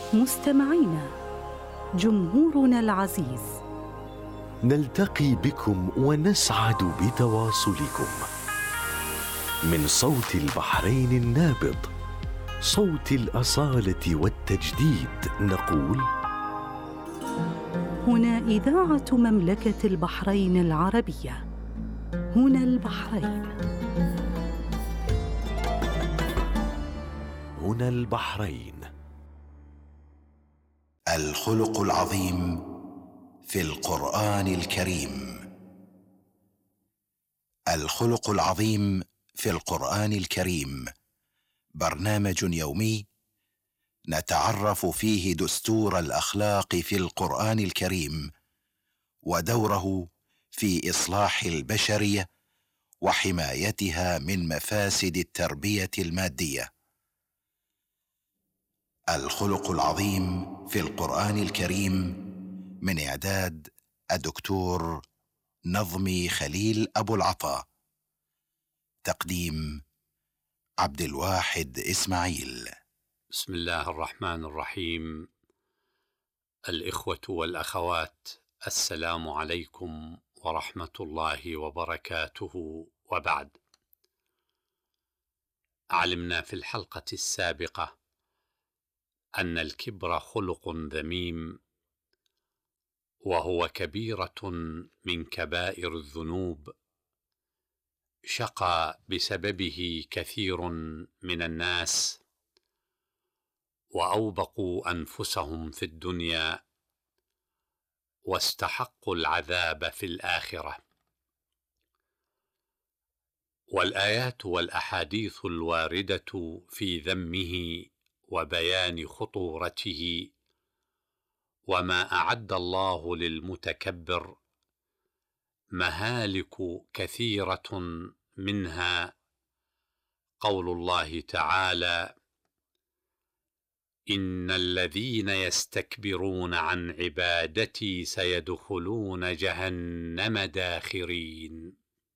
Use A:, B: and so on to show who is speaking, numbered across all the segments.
A: مستمعينا، جمهورنا العزيز،
B: نلتقي بكم ونسعد بتواصلكم من صوت البحرين النابض، صوت الأصالة والتجديد. نقول:
A: هنا إذاعة مملكة البحرين العربية، هنا البحرين،
B: هنا البحرين.
C: الخلق العظيم في القرآن الكريم. الخلق العظيم في القرآن الكريم برنامج يومي نتعرف فيه دستور الأخلاق في القرآن الكريم ودوره في إصلاح البشرية وحمايتها من مفاسد التربية المادية. الخلق العظيم في القرآن الكريم من إعداد الدكتور نظمي خليل أبو العطا، تقديم عبد الواحد إسماعيل.
D: بسم الله الرحمن الرحيم. الإخوة والأخوات، السلام عليكم ورحمة الله وبركاته، وبعد. علمنا في الحلقة السابقة أن الكبر خلق ذميم، وهو كبيرة من كبائر الذنوب، شقى بسببه كثير من الناس، وأوبقوا أنفسهم في الدنيا، واستحقوا العذاب في الآخرة. والآيات والأحاديث الواردة في ذمه وبيان خطورته وما أعد الله للمتكبر مهالك كثيرة، منها قول الله تعالى: إن الذين يستكبرون عن عبادتي سيدخلون جهنم داخرين.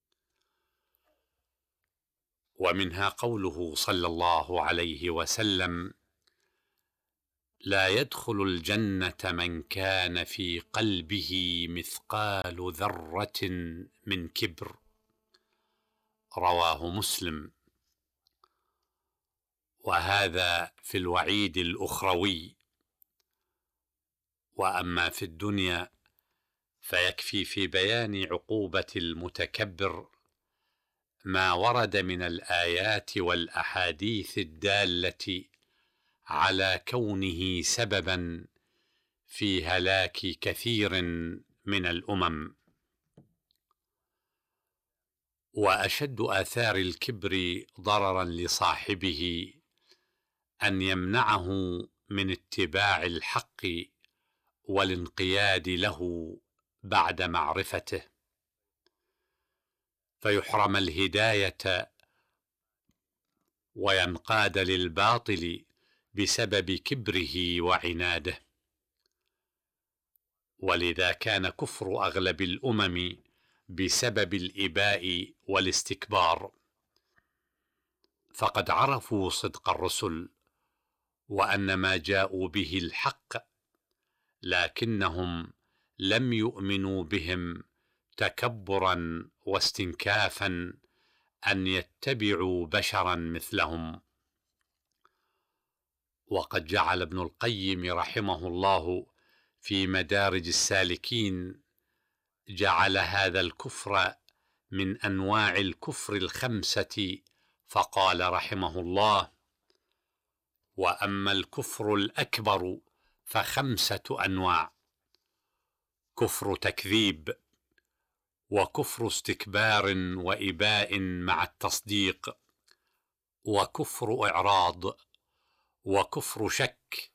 D: ومنها قوله صلى الله عليه وسلم: لا يدخل الجنة من كان في قلبه مثقال ذرة من كبر، رواه مسلم. وهذا في الوعيد الأخروي. وأما في الدنيا فيكفي في بيان عقوبة المتكبر ما ورد من الآيات والأحاديث الدالة على كونه سببا في هلاك كثير من الأمم. وأشد آثار الكبر ضررا لصاحبه أن يمنعه من اتباع الحق والانقياد له بعد معرفته، فيحرم الهداية وينقاد للباطل بسبب كبره وعناده. ولذا كان كفر أغلب الأمم بسبب الإباء والاستكبار، فقد عرفوا صدق الرسل وأن ما جاءوا به الحق، لكنهم لم يؤمنوا بهم تكبرا واستنكافا أن يتبعوا بشرا مثلهم. وقد جعل ابن القيم رحمه الله في مدارج السالكين جعل هذا الكفر من أنواع الكفر الخمسة، فقال رحمه الله: وأما الكفر الأكبر فخمسة أنواع: كفر تكذيب، وكفر استكبار وإباء مع التصديق، وكفر إعراض، وكفر شك،